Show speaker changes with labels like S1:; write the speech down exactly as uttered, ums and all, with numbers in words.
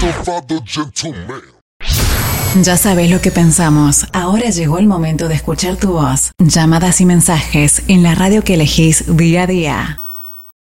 S1: Ya sabes lo que pensamos. Ahora llegó el momento de escuchar tu voz. Llamadas y mensajes en la radio que elegís día a día.